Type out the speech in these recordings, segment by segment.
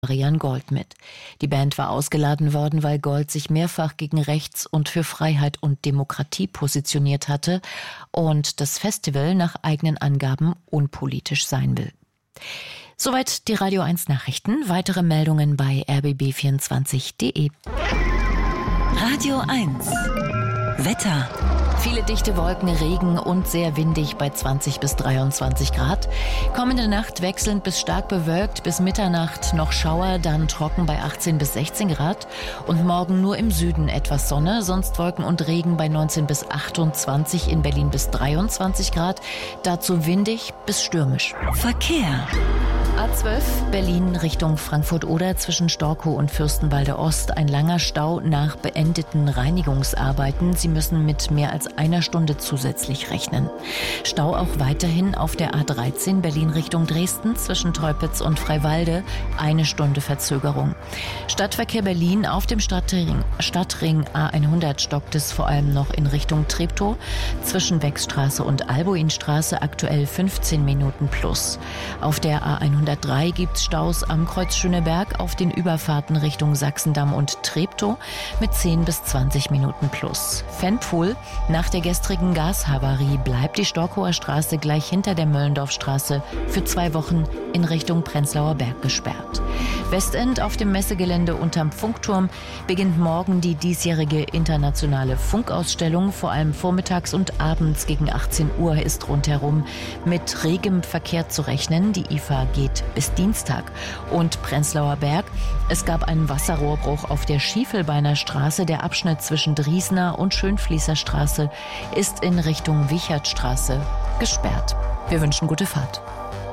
Marian Gold mit. Die Band war ausgeladen worden, weil Gold sich mehrfach gegen Rechts und für Freiheit und Demokratie positioniert hatte und das Festival nach eigenen Angaben unpolitisch sein will. Soweit die Radio 1 Nachrichten. Weitere Meldungen bei rbb24.de. Radio 1 Wetter. Viele dichte Wolken, Regen und sehr windig bei 20 bis 23 Grad. Kommende Nacht wechselnd bis stark bewölkt, bis Mitternacht noch Schauer, dann trocken bei 18 bis 16 Grad. Und morgen nur im Süden etwas Sonne, sonst Wolken und Regen bei 19 bis 28, in Berlin bis 23 Grad. Dazu windig bis stürmisch. Verkehr. A12 Berlin Richtung Frankfurt-Oder zwischen Storkow und Fürstenwalde Ost. Ein langer Stau nach beendeten Reinigungsarbeiten. Sie müssen mit mehr als einer Stunde zusätzlich rechnen. Stau auch weiterhin auf der A13 Berlin Richtung Dresden zwischen Teupitz und Freiwalde. 1 Stunde Verzögerung. Stadtverkehr Berlin auf dem Stadtring A100 stockt es vor allem noch in Richtung Treptow. Zwischen Wechstraße und Albuinstraße aktuell 15 Minuten plus. Auf der A103 gibt's Staus am Kreuz Schöneberg auf den Überfahrten Richtung Sachsendamm und Treptow mit 10 bis 20 Minuten plus. Fennpfuhl. Nach der gestrigen Gashavarie bleibt die Storkower Straße gleich hinter der Möllendorfstraße für 2 Wochen in Richtung Prenzlauer Berg gesperrt. Westend auf dem Messegelände unterm Funkturm beginnt morgen die diesjährige internationale Funkausstellung. Vor allem vormittags und abends gegen 18 Uhr ist rundherum mit regem Verkehr zu rechnen. Die IFA geht bis Dienstag. Und Prenzlauer Berg. Es gab einen Wasserrohrbruch auf der Schiefelbeiner Straße. Der Abschnitt zwischen Driesner und Schönfließer Straße ist in Richtung Wichertstraße gesperrt. Wir wünschen gute Fahrt.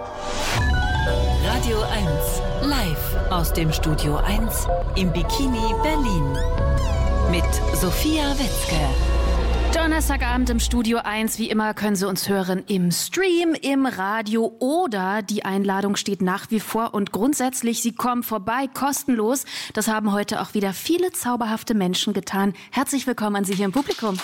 Radio 1 live aus dem Studio 1 im Bikini Berlin mit Sophia Wetzke. Donnerstagabend im Studio 1. Wie immer können Sie uns hören im Stream, im Radio oder die Einladung steht nach wie vor und grundsätzlich, Sie kommen vorbei, kostenlos. Das haben heute auch wieder viele zauberhafte Menschen getan. Herzlich willkommen an Sie hier im Publikum.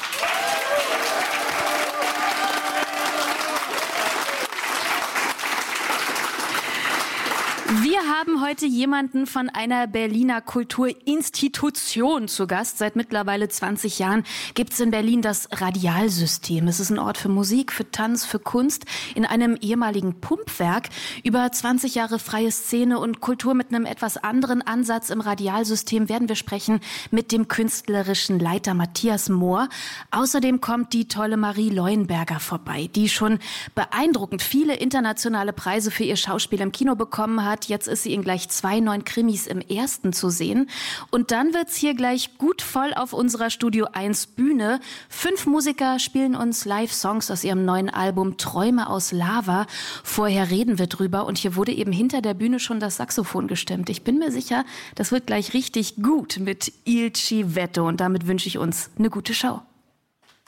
Wir haben heute jemanden von einer Berliner Kulturinstitution zu Gast. Seit mittlerweile 20 Jahren gibt es in Berlin das Radialsystem. Es ist ein Ort für Musik, für Tanz, für Kunst in einem ehemaligen Pumpwerk. Über 20 Jahre freie Szene und Kultur mit einem etwas anderen Ansatz im Radialsystem werden wir sprechen mit dem künstlerischen Leiter Matthias Mohr. Außerdem kommt die tolle Marie Leuenberger vorbei, die schon beeindruckend viele internationale Preise für ihr Schauspiel im Kino bekommen hat. Jetzt ist sie in gleich 2 neuen Krimis im ersten zu sehen. Und dann wird's hier gleich gut voll auf unserer Studio 1 Bühne. 5 Musiker spielen uns Live-Songs aus ihrem neuen Album Träume aus Lava. Vorher reden wir drüber und hier wurde eben hinter der Bühne schon das Saxophon gestimmt. Ich bin mir sicher, das wird gleich richtig gut mit Il Civetto und damit wünsche ich uns eine gute Show.